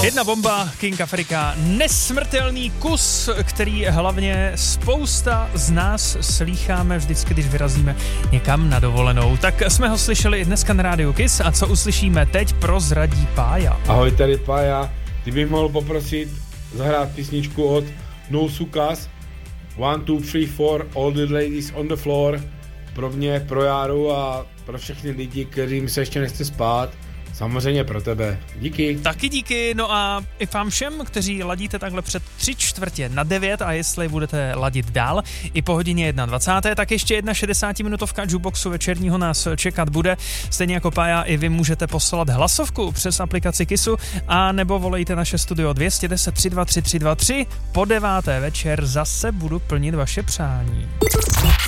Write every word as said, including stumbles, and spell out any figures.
Jedna bomba, King Afrika, nesmrtelný kus, který hlavně spousta z nás slýcháme vždycky, když vyrazíme někam na dovolenou. Tak jsme ho slyšeli i dneska na rádiu Kiss a co uslyšíme teď, prozradí Pája. Ahoj, tady Pája, ty bych mohl poprosit zahrát písničku od No Sukas, One, two, three, four, all the ladies on the floor, pro mě, pro Járu a pro všechny lidi, kterým se ještě nechce spát. Samozřejmě pro tebe. Díky. Taky díky, no a i vám všem, kteří ladíte takhle před tři čtvrtě na devět a jestli budete ladit dál i po hodině dvacáté první, tak ještě jedna šedesátiminutovka jukeboxu večerního nás čekat bude. Stejně jako Pája, i vy můžete poslat hlasovku přes aplikaci Kissu a nebo volejte naše studio dvě jedna nula tři dva tři tři dva tři. Po deváté večer zase budu plnit vaše přání.